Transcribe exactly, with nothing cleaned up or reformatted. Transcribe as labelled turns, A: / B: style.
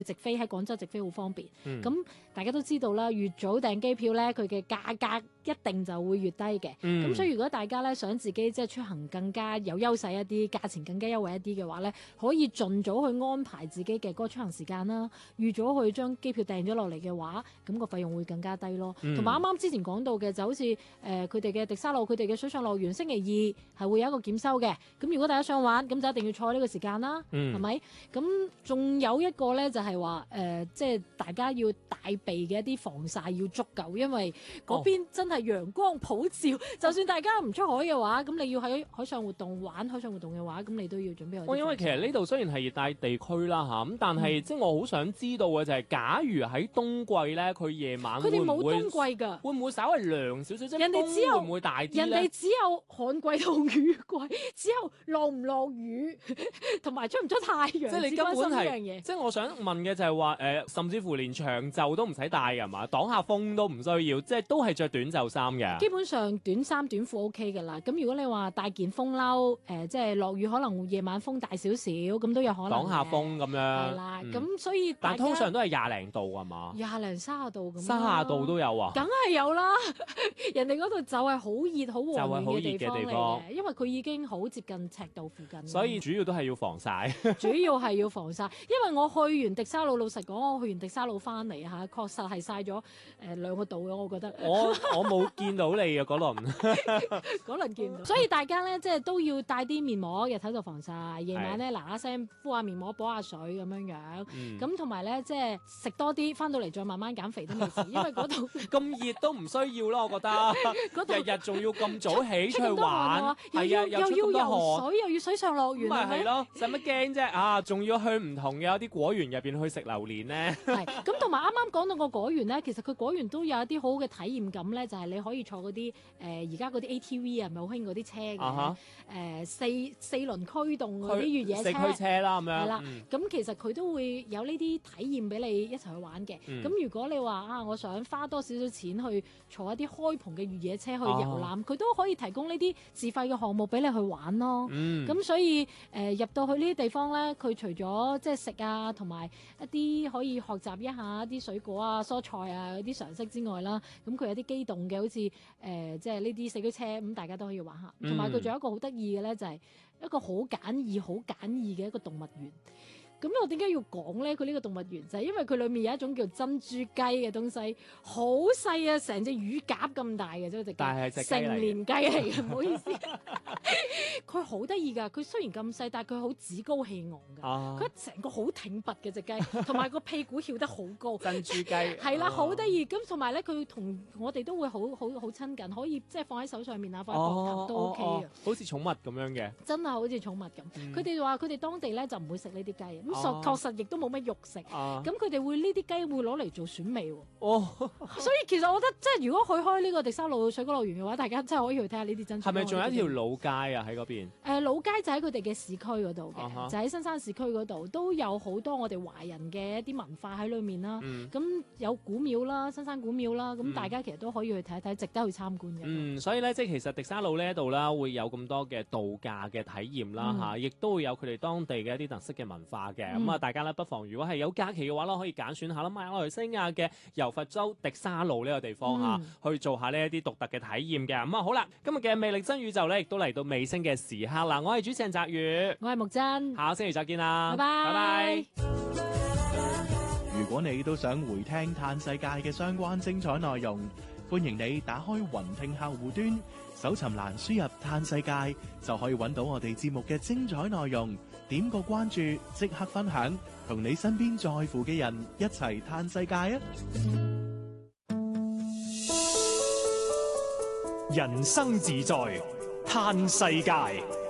A: 直飛喺廣州直飛好方便，咁、
B: 嗯、
A: 大家都知道啦，越早訂機票咧，佢嘅價格一定就會越低嘅。咁、嗯、所以如果大家咧想自己即係出行更加有優勢一啲，價錢更加優惠一啲嘅話咧，可以盡早去安排自己嘅嗰個出行時間啦，預早去將機票訂咗落嚟嘅話，咁、個費用會更加低咯。同埋啱啱之前講到嘅就好似誒佢哋嘅迪沙路，佢哋嘅水上樂園星期二係會有一個檢修嘅。咁如果大家想玩，咁就一定要錯呢個時間啦，係、嗯、咪？咁仲有一個咧就係、是。係話誒，即係大家要帶備嘅一啲防曬要足夠，因為嗰邊真係陽光普照。哦、就算大家唔出海嘅話，咁你要喺海上活動玩海上活動嘅話，咁你都要準備好。哦，
B: 因為其實呢度雖然係熱帶地區啦嚇，咁但係、嗯、即係我好想知道嘅就係、是，假如喺冬季咧，佢夜晚佢哋冇冬季㗎，會唔會稍微涼少少啫？人哋只有會唔會大啲？人哋只有旱季同雨季，只有落唔落雨同埋出唔出太陽。即係你根本係，即係我想問嘅就係話誒，甚至乎連長袖都唔使帶㗎嘛，擋下風都唔需要，即係都係着短袖衫嘅。基本上短衫短褲 OK 㗎啦。咁如果你話帶件風褸，誒、呃、即係落雨可能夜晚風大少少，咁都有可能擋下風咁樣。係啦，咁、嗯、所以但通常都係廿零度㗎嘛，廿零三十度咁。三十度都有啊？梗係有啦，人哋嗰度就係好熱好和暖嘅地方嚟嘅，因為佢已經好接近赤道附近。所以主要都係要防曬。主要係要防曬，因為我去完迪沙路，老實講，我去完迪沙路翻嚟嚇，確實係曬咗誒兩個度嘅，我覺得。我我冇見到你啊嗰輪，嗰輪見到。所以大家咧，即係都要帶啲面膜，日頭就防曬，夜晚咧嗱嗱聲敷下面膜，補下水咁樣樣。咁同埋咧，即係食多啲，翻到嚟再慢慢減肥都未遲，因為嗰度咁熱都唔需要咯，我覺得。嗰度日日仲要咁早起出去玩，係啊，又要游水，又要水上樂園，咪係咯，使乜驚啫？啊，仲要去唔同嘅有啲果園入邊去食榴蓮咧。係咁，同埋啱啱講到個果園咧，其實佢果園都有一啲好嘅體驗感咧，就係、是、你可以坐嗰啲誒而家嗰啲 A T V 啊，咪好興嗰啲車嘅，誒、uh-huh. 呃、四四輪驅動嗰啲越野車，四驅車啦咁樣。係啦，咁、嗯、其實佢都會有呢啲體驗俾你一齊去玩嘅。咁、嗯、如果你話啊，我想花多少少錢去坐一啲開篷嘅越野車去遊覽，佢、uh-huh. 都可以提供呢啲自費嘅項目俾你去玩咯。咁、嗯、所以誒、呃、入到去呢啲地方咧，佢除咗即係食啊，同埋一啲可以學習一下一啲水果啊、蔬菜啊嗰啲常識之外啦，咁佢有啲機動嘅，好似誒、呃、即係呢啲四驅車，咁大家都可以玩下。同埋佢仲有一個好得意嘅咧，就係、是、一個好簡易、好簡易嘅一個動物園。咁我點解要講咧？佢呢個動物園就係因為佢裏面有一種叫珍珠雞嘅東西，好細啊，成隻乳鴿咁大嘅啫，隻雞，成年雞嚟嘅，唔好意思。佢好得意㗎，佢雖然咁細，但係佢好趾高氣昂㗎。佢、啊、成個好挺拔嘅隻雞，同埋個屁股翹得好高。珍珠雞係啦，好得意。咁同埋咧，佢同我哋都會好好好親近，可以即係放喺手上面啊，放喺膊頭都 OK 嘅、哦哦哦，好似寵物咁樣嘅。真係好似寵物咁。佢哋話佢哋當地咧就唔會食呢啲雞。咁、哦、確實亦都冇乜肉食，咁佢哋會呢啲雞會攞嚟做選味喎。哦，所以其實我覺得即係如果去開呢個迪沙路水果樂園嘅話，大家真係可以去睇下呢啲珍珠。係咪仲有一條老街啊？喺嗰邊？誒、呃，老街就喺佢哋嘅市區嗰度嘅，uh-huh. 就喺新山市區嗰度都有好多我哋華人嘅一啲文化喺裏面啦。咁、嗯、有古廟啦，新山古廟啦，咁、嗯、大家其實都可以去睇一睇，值得去參觀嘅。嗯，所以咧即係其實迪沙路呢一度啦，會有咁多嘅度假嘅體驗啦嚇，亦、嗯、都會有佢哋當地嘅一啲特色嘅文化嘅。咁、嗯、啊，大家咧不妨如果係有假期嘅話咧，可以揀選下啦，馬來西亞嘅柔佛州迪沙路呢個地方嚇、嗯，去做下呢一啲獨特嘅體驗嘅。咁啊好啦，今日嘅魅力真宇宙咧，亦都嚟到尾聲嘅時刻啦。我係主持人澤宇，我係木真，下個星期再見啦，拜拜拜拜。
C: 如果你都想回聽嘆世界嘅相關精彩內容，歡迎你打開雲聽客戶端，搜尋欄輸入嘆世界，就可以揾到我哋節目嘅精彩內容。點個關注，即刻分享，同你身邊在乎嘅人一齊嘆世界啊！
D: 人生自在嘆世界。